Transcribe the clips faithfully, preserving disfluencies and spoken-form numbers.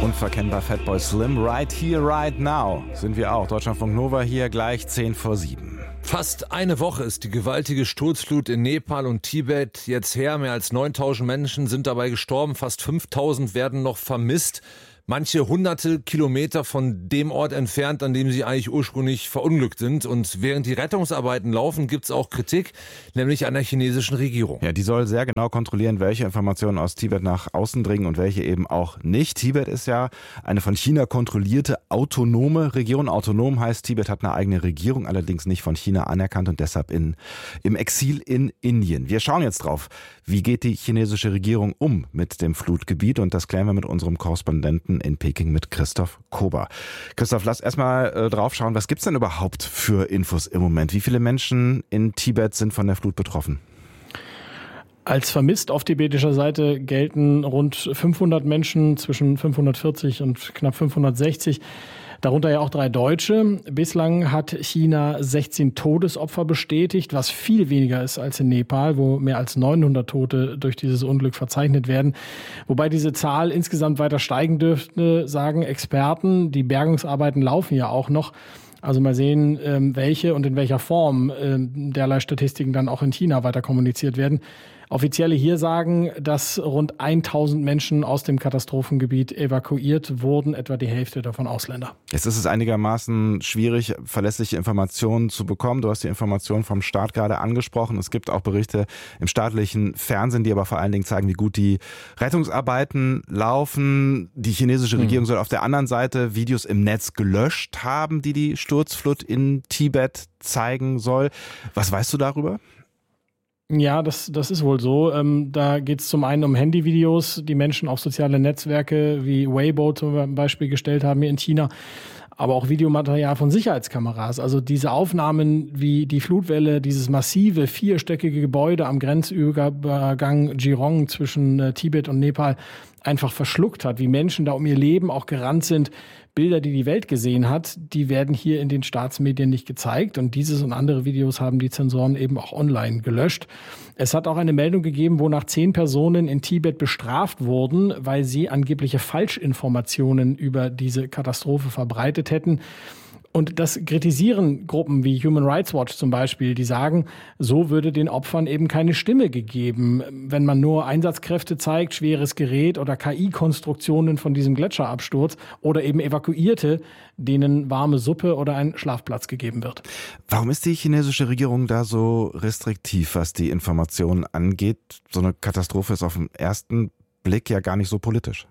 Unverkennbar Fatboy Slim, right here, right now. Sind wir auch. Deutschlandfunk Nova hier gleich zehn vor sieben. Fast eine Woche ist die gewaltige Sturzflut in Nepal und Tibet jetzt her. Mehr als neuntausend Menschen sind dabei gestorben. Fast fünftausend werden noch vermisst. Manche hunderte Kilometer von dem Ort entfernt, an dem sie eigentlich ursprünglich verunglückt sind. Und während die Rettungsarbeiten laufen, gibt es auch Kritik, nämlich an der chinesischen Regierung. Ja, die soll sehr genau kontrollieren, welche Informationen aus Tibet nach außen dringen und welche eben auch nicht. Tibet ist ja eine von China kontrollierte autonome Region. Autonom heißt, Tibet hat eine eigene Regierung, allerdings nicht von China anerkannt und deshalb in, im Exil in Indien. Wir schauen jetzt drauf, wie geht die chinesische Regierung um mit dem Flutgebiet, und das klären wir mit unserem Korrespondenten in Peking mit Christoph Kober. Christoph, lass erstmal äh, drauf schauen, was gibt's denn überhaupt für Infos im Moment? Wie viele Menschen in Tibet sind von der Flut betroffen? Als vermisst auf tibetischer Seite gelten rund fünfhundert Menschen, zwischen fünfhundertvierzig und knapp fünfhundertsechzig. Darunter ja auch drei Deutsche. Bislang hat China sechzehn Todesopfer bestätigt, was viel weniger ist als in Nepal, wo mehr als neunhundert Tote durch dieses Unglück verzeichnet werden. Wobei diese Zahl insgesamt weiter steigen dürfte, sagen Experten. Die Bergungsarbeiten laufen ja auch noch. Also mal sehen, welche und in welcher Form derlei Statistiken dann auch in China weiter kommuniziert werden. Offizielle hier sagen, dass rund tausend Menschen aus dem Katastrophengebiet evakuiert wurden, etwa die Hälfte davon Ausländer. Jetzt ist es einigermaßen schwierig, verlässliche Informationen zu bekommen. Du hast die Informationen vom Staat gerade angesprochen. Es gibt auch Berichte im staatlichen Fernsehen, die aber vor allen Dingen zeigen, wie gut die Rettungsarbeiten laufen. Die chinesische Regierung hm. soll auf der anderen Seite Videos im Netz gelöscht haben, die die Sturzflut in Tibet zeigen soll. Was weißt du darüber? Ja, das, das ist wohl so. Ähm, da geht es zum einen um Handyvideos, die Menschen auf soziale Netzwerke wie Weibo zum Beispiel gestellt haben hier in China, aber auch Videomaterial von Sicherheitskameras. Also diese Aufnahmen, wie die Flutwelle dieses massive vierstöckige Gebäude am Grenzübergang Jirong zwischen äh, Tibet und Nepal einfach verschluckt hat, wie Menschen da um ihr Leben auch gerannt sind. Bilder, die die Welt gesehen hat, die werden hier in den Staatsmedien nicht gezeigt. Und dieses und andere Videos haben die Zensoren eben auch online gelöscht. Es hat auch eine Meldung gegeben, wonach zehn Personen in Tibet bestraft wurden, weil sie angebliche Falschinformationen über diese Katastrophe verbreitet hätten. Und das kritisieren Gruppen wie Human Rights Watch zum Beispiel, die sagen, so würde den Opfern eben keine Stimme gegeben, wenn man nur Einsatzkräfte zeigt, schweres Gerät oder K I-Konstruktionen von diesem Gletscherabsturz oder eben Evakuierte, denen warme Suppe oder ein Schlafplatz gegeben wird. Warum ist die chinesische Regierung da so restriktiv, was die Informationen angeht? So eine Katastrophe ist auf den ersten Blick ja gar nicht so politisch.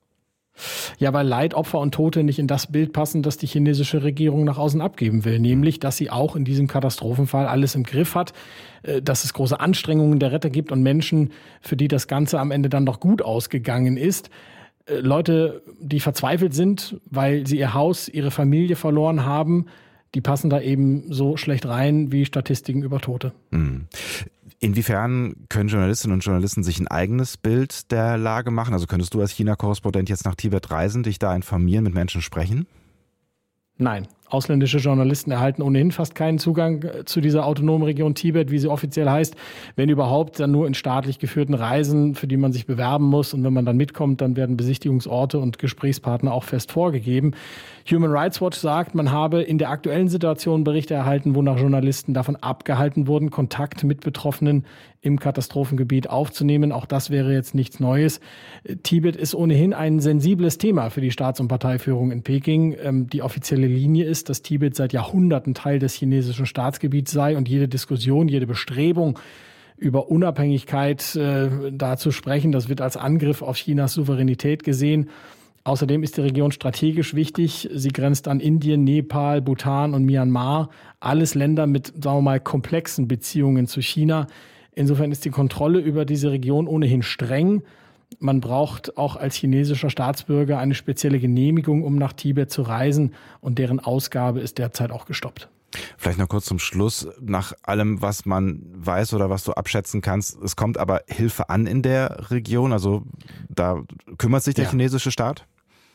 Ja, weil Leid, Opfer und Tote nicht in das Bild passen, das die chinesische Regierung nach außen abgeben will. Nämlich, dass sie auch in diesem Katastrophenfall alles im Griff hat, dass es große Anstrengungen der Retter gibt und Menschen, für die das Ganze am Ende dann doch gut ausgegangen ist. Leute, die verzweifelt sind, weil sie ihr Haus, ihre Familie verloren haben, die passen da eben so schlecht rein wie Statistiken über Tote. Mhm. Inwiefern können Journalistinnen und Journalisten sich ein eigenes Bild der Lage machen? Also könntest du als China-Korrespondent jetzt nach Tibet reisen, dich da informieren, mit Menschen sprechen? Nein. Ausländische Journalisten erhalten ohnehin fast keinen Zugang zu dieser autonomen Region Tibet, wie sie offiziell heißt. Wenn überhaupt, dann nur in staatlich geführten Reisen, für die man sich bewerben muss. Und wenn man dann mitkommt, dann werden Besichtigungsorte und Gesprächspartner auch fest vorgegeben. Human Rights Watch sagt, man habe in der aktuellen Situation Berichte erhalten, wonach Journalisten davon abgehalten wurden, Kontakt mit Betroffenen im Katastrophengebiet aufzunehmen. Auch das wäre jetzt nichts Neues. Tibet ist ohnehin ein sensibles Thema für die Staats- und Parteiführung in Peking. Die offizielle Linie ist, dass Tibet seit Jahrhunderten Teil des chinesischen Staatsgebiets sei und jede Diskussion, jede Bestrebung über Unabhängigkeit äh, da zu sprechen, das wird als Angriff auf Chinas Souveränität gesehen. Außerdem ist die Region strategisch wichtig. Sie grenzt an Indien, Nepal, Bhutan und Myanmar. Alles Länder mit, sagen wir mal, komplexen Beziehungen zu China. Insofern ist die Kontrolle über diese Region ohnehin streng. Man braucht auch als chinesischer Staatsbürger eine spezielle Genehmigung, um nach Tibet zu reisen. Und deren Ausgabe ist derzeit auch gestoppt. Vielleicht noch kurz zum Schluss, nach allem, was man weiß oder was du abschätzen kannst, es kommt aber Hilfe an in der Region, also da kümmert sich der ja. chinesische Staat?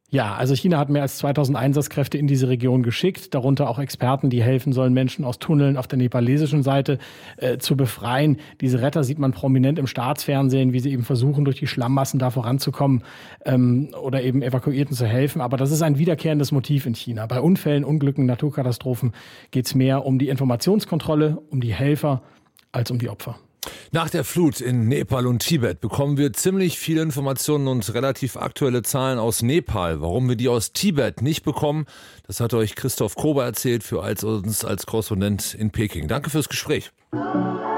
Ja, also China hat mehr als zweitausend Einsatzkräfte in diese Region geschickt, darunter auch Experten, die helfen sollen, Menschen aus Tunneln auf der nepalesischen Seite äh, zu befreien. Diese Retter sieht man prominent im Staatsfernsehen, wie sie eben versuchen, durch die Schlammmassen da voranzukommen ähm, oder eben Evakuierten zu helfen. Aber das ist ein wiederkehrendes Motiv in China. Bei Unfällen, Unglücken, Naturkatastrophen geht es mehr um die Informationskontrolle, um die Helfer als um die Opfer. Nach der Flut in Nepal und Tibet bekommen wir ziemlich viele Informationen und relativ aktuelle Zahlen aus Nepal. Warum wir die aus Tibet nicht bekommen, das hat euch Christoph Kober erzählt für als uns als Korrespondent in Peking. Danke fürs Gespräch.